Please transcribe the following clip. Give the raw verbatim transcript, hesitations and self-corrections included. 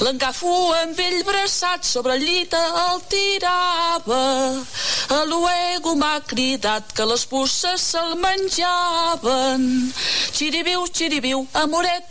L'engafo amb ell braçat sobre el llit el tirava. A luego m'ha cridat que les puces se'l menjaven. Xiribiu, xiribiu, amoret,